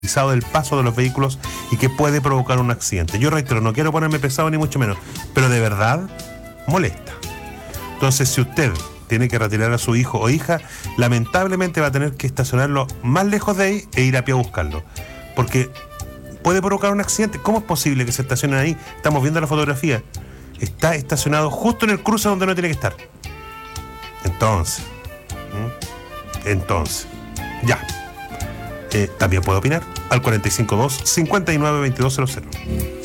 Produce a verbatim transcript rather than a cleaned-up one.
del paso de los vehículos y que puede provocar un accidente. Yo reitero, no quiero ponerme pesado ni mucho menos, pero de verdad molesta. Entonces, si usted tiene que retirar a su hijo o hija, lamentablemente va a tener que estacionarlo más lejos de ahí e ir a pie a buscarlo, porque puede provocar un accidente. ¿Cómo es posible que se estacionen ahí? Estamos viendo la fotografía, está estacionado justo en el cruce donde no tiene que estar. Entonces, ¿Mm? entonces, ya. Eh, también puede opinar al cuatro cinco dos, cinco nueve, dos dos cero cero.